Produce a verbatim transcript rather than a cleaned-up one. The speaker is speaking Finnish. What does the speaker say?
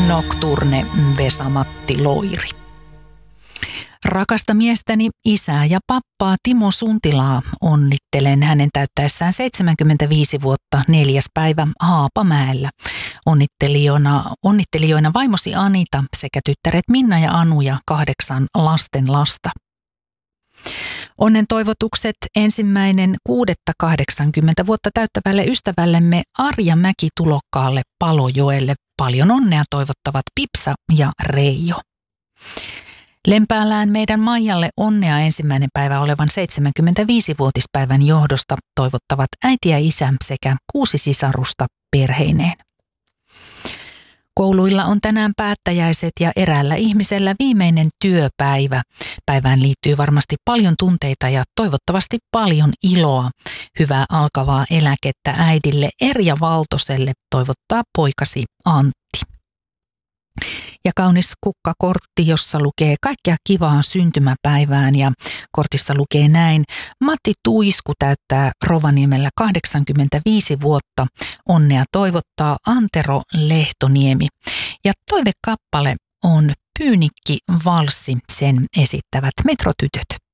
Nocturne Vesa-Matti Loiri. Rakasta miestäni, isää ja pappaa Timo Suntilaa onnittelen hänen täyttäessään seitsemänkymmentäviisi vuotta neljäs päivä Haapamäellä. Onnittelijoina, onnittelijoina vaimosi Anita sekä tyttäret Minna ja Anu ja kahdeksan lasten lasta. Onnen toivotukset ensimmäinen kuudetta kahdeksankymmentä vuotta täyttävälle ystävällemme Arja Mäki-Tulokkaalle Palojoelle. Paljon onnea toivottavat Pipsa ja Reijo. Lempäälään meidän Maijalle onnea ensimmäinen päivä olevan seitsemänkymmentäviisivuotispäivän johdosta toivottavat äiti ja isä sekä kuusi sisarusta perheineen. Kouluilla on tänään päättäjäiset ja eräällä ihmisellä viimeinen työpäivä. Päivään liittyy varmasti paljon tunteita ja toivottavasti paljon iloa. Hyvää alkavaa eläkettä äidille Erja Valtoselle toivottaa poikasi Antti. Ja kaunis kukkakortti, jossa lukee kaikkea kivaa syntymäpäivään ja kortissa lukee näin. Matti Tuisku täyttää Rovaniemellä kahdeksankymmentäviisi vuotta. Onnea toivottaa Antero Lehtoniemi. Ja toivekappale on Pyynikki valssi, sen esittävät Metrotytöt.